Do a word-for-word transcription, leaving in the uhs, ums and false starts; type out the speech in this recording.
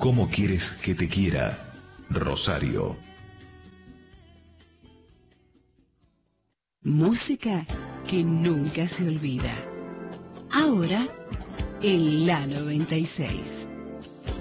¿Cómo quieres que te quiera? Rosario. Música que nunca se olvida. Ahora en la noventa y seis.